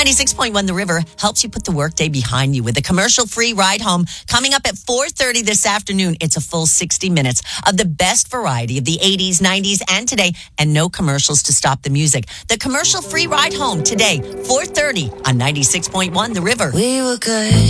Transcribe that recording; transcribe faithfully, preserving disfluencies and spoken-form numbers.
ninety-six point one The River helps you put the workday behind you with a commercial-free ride home coming up at four thirty this afternoon. It's a full sixty minutes of the best variety of the eighties, nineties, and today, and no commercials to stop the music. The commercial-free ride home today, four thirty on ninety-six point one The River. We were good.